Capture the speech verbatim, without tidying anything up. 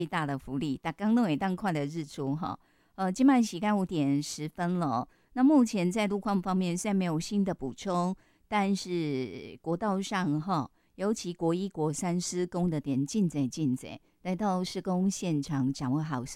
最大的福利，大刚都会当看的日出哈。呃，今晚时间五点十分了。那目前在路况方面，虽然没有新的补充，但是国道上哈，尤其国一、国三施工的点进贼进贼，来到施工现场掌握好。